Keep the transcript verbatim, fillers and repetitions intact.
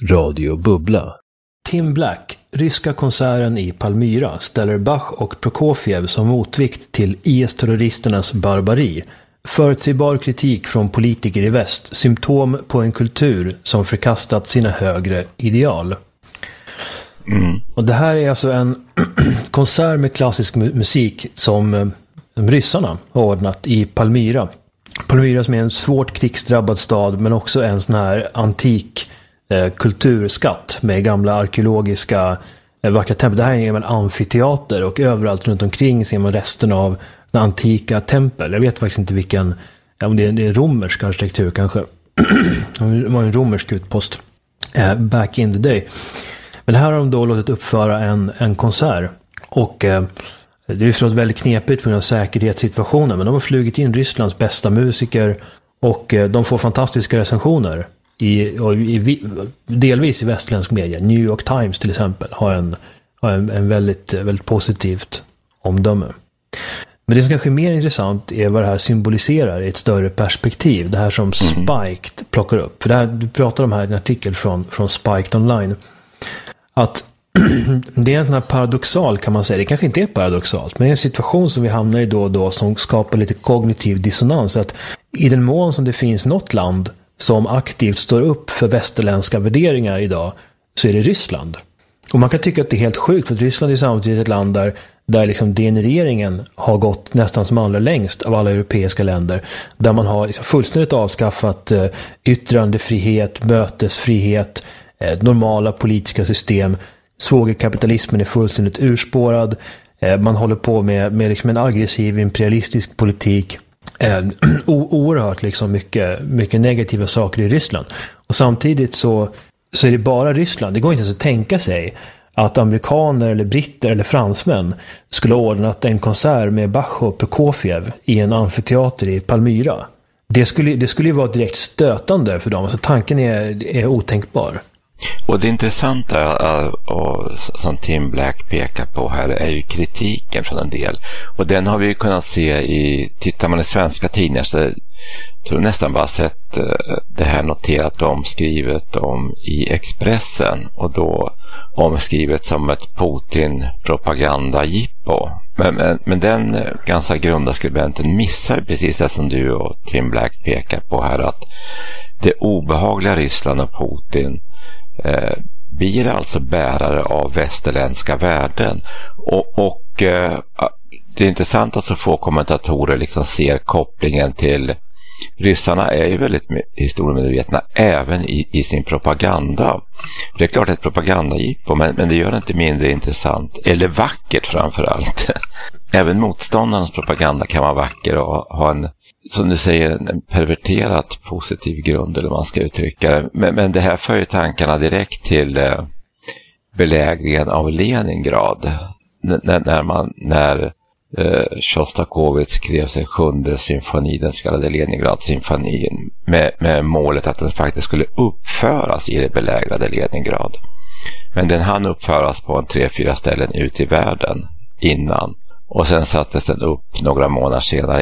Radio Bubbla. Tim Black, ryska konserten i Palmyra, ställer Bach och Prokofiev som motvikt till I S-terroristernas barbari. Förutsägbar kritik från politiker i väst, symptom på en kultur som förkastat sina högre ideal. Mm. Och det här är alltså en konsert med klassisk mu- musik som, som ryssarna har ordnat i Palmyra. Palmyra som är en svårt krigsdrabbad stad, men också en sån här antik eh, kulturskatt med gamla arkeologiska eh, vackra tempel. Det här är en amfiteater och överallt runt omkring ser man resten av den antika tempel. Jag vet faktiskt inte vilken, ja, det, är, det är romersk arkitektur kanske. Det var en romersk utpost eh, back in the day. Men här har de då låtit uppföra en, en konsert. Och eh, det är förstås väldigt knepigt på grund av säkerhetssituationen. Men de har flugit in Rysslands bästa musiker. Och eh, de får fantastiska recensioner. I, och i, delvis i västländsk media. New York Times till exempel har en, har en, en väldigt, väldigt positivt omdöme. Men det som kanske är mer intressant är vad det här symboliserar i ett större perspektiv. Det här som Spiked plockar upp. För det här, du pratar om här i en artikel från, från Spiked Online. Att det är en sån här paradoxal, kan man säga. Det kanske inte är paradoxalt, men det är en situation som vi hamnar i då och då som skapar lite kognitiv dissonans. Att i den mån som det finns något land som aktivt står upp för västerländska värderingar idag, så är det Ryssland. Och man kan tycka att det är helt sjukt, för att Ryssland är samtidigt ett land där, där liksom degenereringen har gått nästan som allra längst av alla europeiska länder. Där man har liksom fullständigt avskaffat eh, yttrandefrihet, mötesfrihet, eh, normala politiska system. Svågerkapitalismen är fullständigt urspårad. Eh, man håller på med, med liksom en aggressiv imperialistisk politik. Eh, o- oerhört liksom mycket, mycket negativa saker i Ryssland. Och samtidigt så, så är det bara Ryssland. Det går inte ens att tänka sig att amerikaner eller britter eller fransmän skulle ha ordnat en konsert med Bach och Prokofiev i en amfiteater i Palmyra. Det skulle, det skulle ju vara direkt stötande för dem. Alltså tanken är, är otänkbar. Och det intressanta och som Tim Black pekar på här är ju kritiken från en del. Och den har vi ju kunnat se i, tittar man i svenska tidningar så tror jag nästan bara sett det här noterat omskrivet om i Expressen, och då omskrivet som ett Putin-propagandajippo. Men, men, men den ganska grunda skribenten missar precis det som du och Tim Black pekar på här, att det obehagliga Ryssland och Putin eh, blir alltså bärare av västerländska värden. Och, och eh, det är intressant att så få kommentatorer liksom ser kopplingen till ryssarna är ju väldigt historiemedvetna även i, i sin propaganda. Det är klart ett propagandajippo, men, men det gör det inte mindre intressant eller vackert framförallt. Även motståndarnas propaganda kan vara vacker och ha en, som du säger, en perverterat positiv grund, eller man ska uttrycka det. Men, men det här för ju tankarna direkt till eh, belägringen av Leningrad. N- när man, när eh, Shostakovich skrev sin sjunde symfoni, den så kallade Leningrad-symfonin, med, med målet att den faktiskt skulle uppföras i det belägrade Leningrad. Men den hann uppföras på en tre, fyra ställen ut i världen innan. Och sen sattes den upp några månader senare